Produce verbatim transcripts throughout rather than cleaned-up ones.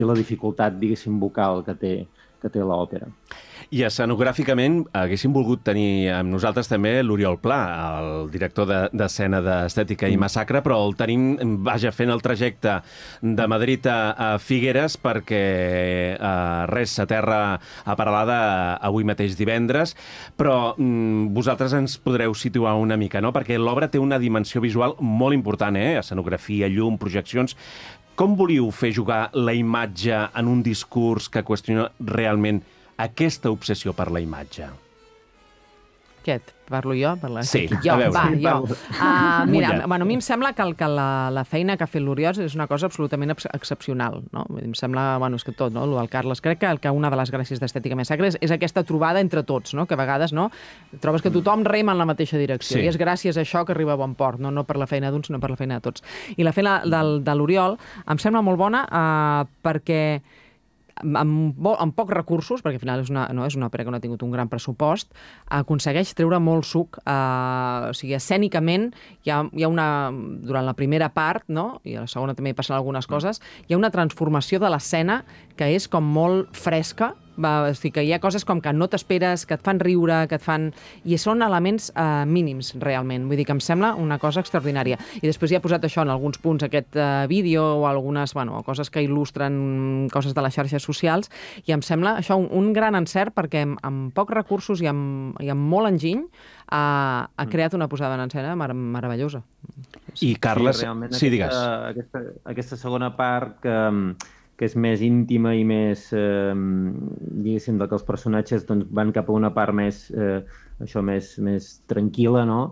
la dificultat, diguéssim, vocal que té, que té l'òpera. I escenogràficament haguéssim volgut tenir amb nosaltres també l'Oriol Pla, el director d'escena d'Estètica i Massacre, però el tenim, vaja, fent el trajecte de Madrid a, a Figueres perquè eh, res s'aterra a Peralada avui mateix divendres, però mm, vosaltres ens podreu situar una mica, no? Perquè l'obra té una dimensió visual molt important, eh? Escenografia, llum, projeccions. Com volíeu fer jugar la imatge en un discurs que qüestiona realment aquesta obsessió per la imatge? Què? Parlo jo? Per la... Sí, jo, a veure. Va, jo. Uh, mira, Mullat. bueno, a mi em sembla que, el, que la, la feina que ha fet l'Oriol és una cosa absolutament ex excepcional, no? Em sembla, bueno, és que tot, no? El del Carles. Crec que, que una de les gràcies d'Estètica i Massacre és, és aquesta trobada entre tots, no? Que a vegades, no? Trobes que tothom rema en la mateixa direcció. Sí. I és gràcies a això que arriba a bon port, no, no per la feina d'uns, sinó per la feina de tots. I la feina del, de l'Oriol em sembla molt bona uh, perquè amb, amb pocs recursos, perquè al final és una, no, és una òpera que no ha tingut un gran pressupost, aconsegueix treure molt suc. Eh, o sigui, escènicament hi ha, hi ha una... Durant la primera part, no? I a la segona també hi passen algunes coses, hi ha una transformació de l'escena que és com molt fresca. Va, o sigui, que hi ha coses com que no t'esperes, que et fan riure, que et fan... I són elements eh, mínims, realment. Vull dir que em sembla una cosa extraordinària. I després hi ha posat això en alguns punts, aquest eh, vídeo o algunes, bueno, coses que il·lustren coses de les xarxes socials, i em sembla això un, un gran encert perquè amb, amb pocs recursos i amb, i amb molt enginy ha, ha creat una posada en escena mar meravellosa. I Carles, sí, sí, digues. Aquesta, aquesta, aquesta segona part que... que és més íntima i més, eh, diguéssim, que els personatges doncs, van cap a una part més, eh, això, més, més tranquil·la, no?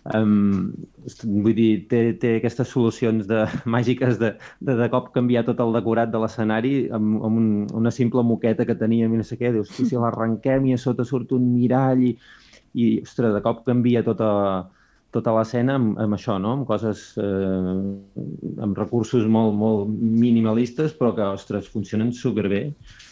Um, vull dir, té, té aquestes solucions de, màgiques de, de de cop canviar tot el decorat de l'escenari amb, amb un, una simple moqueta que teníem i no sé què, dius, si l'arrenquem i a sota surt un mirall i, i ostres, de cop canvia tota... tota l'escena amb, amb això, no? Amb coses, eh, amb recursos molt, molt minimalistes, però que, ostres, funcionen superbé.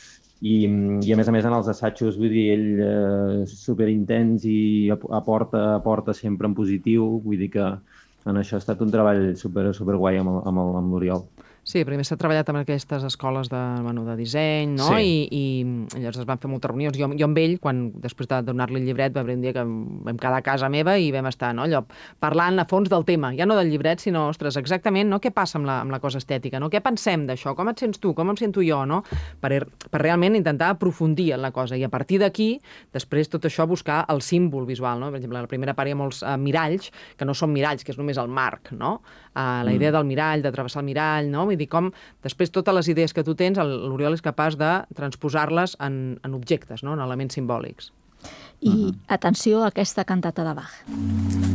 I, i a més a més en els assajos, vull dir, ell eh, superintens i aporta, aporta sempre en positiu, vull dir que en això ha estat un treball super, super guai amb l'Oriol. Sí, primer s'ha treballat amb aquestes escoles de, bueno, de disseny, no? Sí. I, i llavors es van fer moltes reunions. Jo, jo amb ell, quan, després de donar-li el llibret, va haver un dia que vam quedar a casa meva i vam estar, no? Allò, parlant a fons del tema, ja no del llibret, sinó, ostres, exactament, no? Què passa amb la, amb la cosa estètica, no? Què pensem d'això? Com et sents tu? Com em sento jo, no? Per, per realment intentar aprofundir en la cosa. I a partir d'aquí, després tot això buscar el símbol visual, no? Per exemple, a la primera part hi ha molts uh, miralls, que no són miralls, que és només el marc, no? Uh, la idea del mirall, de travessar el mirall, no? Vull dir, com després totes les idees que tu tens, l'Oriol és capaç de transposar-les en, en objectes, no? En elements simbòlics. I atenció a aquesta cantata de Bach.